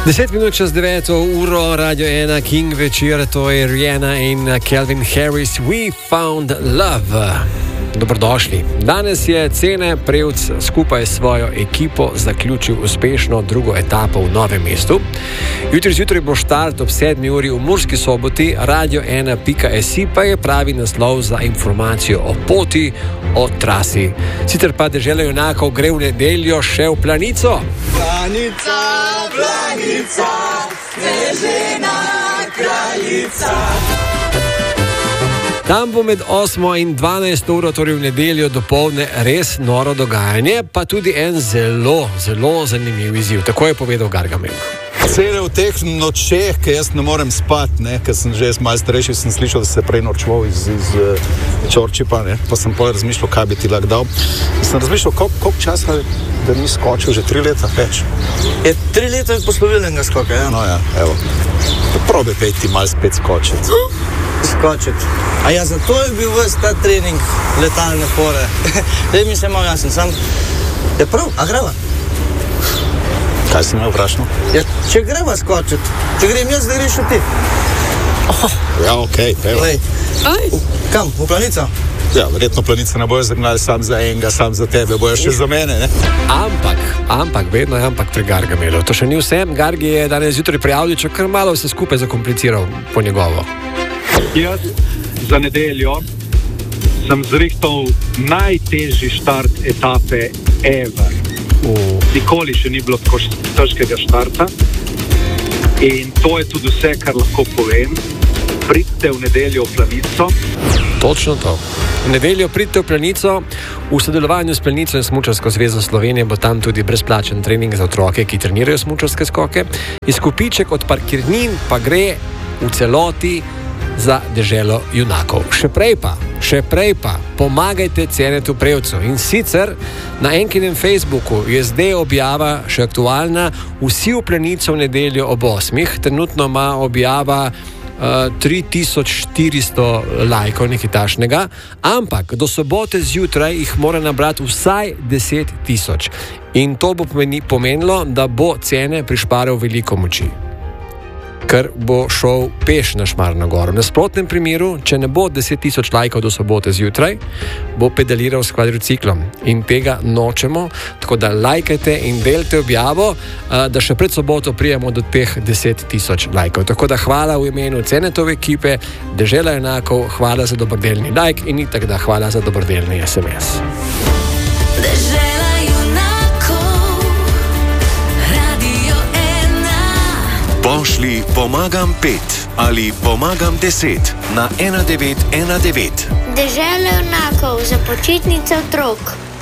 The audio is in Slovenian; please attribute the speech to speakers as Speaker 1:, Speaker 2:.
Speaker 1: 10 minut čez 9 uro, Radio 1, King večer, to je Rihanna in Calvin Harris, We Found Love. Dobrodošli. Danes je Cene Prevc skupaj s svojo ekipo zaključil uspešno drugo etapo v Novem mestu. Jutri zjutraj bo štart ob 7 uri v Murski Soboti, radio1.si pa je pravi naslov za informacijo o poti, o trasi. Sicer pa Dežela junakov gre v nedeljo še v Planico.
Speaker 2: Planica, planica, snežena kraljica.
Speaker 1: Tam bo med 8 in 12 uro, torej v nedeljo dopoldne, res noro dogajanje, pa tudi en zelo zanimiv izziv. Tako je povedal Gargamel.
Speaker 3: Cele v teh nočeh, ki jaz ne morem spati, ker sem že malo starejši, sem slišal, da se prej norčval iz Čorčipa, pa sem pol razmišljal, kaj bi ti lahko dal. Sem razmišljal, koliko časa, da ni skočil, že 3 leta več.
Speaker 2: Je 3 leta poslovilnega skoka, ja?
Speaker 3: No ja, evo. Probi pejti malo spet skočiti.
Speaker 2: Skočiti. A ja, zato je bil ves ta trening letalne fore. Zdaj mi se malo jasen, sam je prav, a greva?
Speaker 3: Kaj si me vprašal?
Speaker 2: Ja, če greva skočiti, če grem jaz, da greš ti.
Speaker 3: Ja, okej, evo.
Speaker 2: Kam, v Planico?
Speaker 3: Ja, verjetno Planice ne bojo zagnali sam za enega, sam za tebe, bojo še za mene, ne?
Speaker 1: Ampak, vedno je ampak pri Gargamelu. To še ni vse, Gargi je danes zjutraj prijavil, če kar malo vse skupaj zakompliciral po njegovo.
Speaker 4: Jaz za nedeljo sem zrihtal najtežji štart etape ever. Nikoli še ni bilo tako težkega štarta in to je tudi vse, kar lahko povem. Pridite v nedeljo v Planico.
Speaker 1: Točno to. V nedeljo pridite v Planico. V sodelovanju s Planico in Smučarsko zvezo Slovenije bo tam tudi brezplačen trening za otroke, ki trenirajo smučarske skoke. Izkupiček od parkirnin pa gre v celoti za Deželo junakov. Še prej pa pomagajte Cenetu Prevcu. In sicer na enkinem Facebooku je zdaj objava še aktualna. Vsi v Planico v nedeljo ob 8. Trenutno ima objava 3400 lajkov, nekaj takšnega, ampak do sobote zjutraj jih mora nabrati vsaj 10 000. In to bo pomenilo, da bo Cene prišparal veliko moči, ker bo šel peš na Šmarno goro. V nasprotnem primeru, če ne bo 10 000 lajkov do sobote zjutraj, bo pedaliral s kvadriciklom in tega nočemo, tako da lajkajte in delite objavo, da še pred soboto prijemo do teh 10 000 lajkov. Tako da hvala v imenu Cenetove ekipe, Dežela junakov, hvala za dobrodelni lajk in itak da hvala za dobrodelni SMS.
Speaker 5: Pošli pomagam 5 ali pomagam 10 na 1919.
Speaker 6: Dežela junakov za počitnice otrok.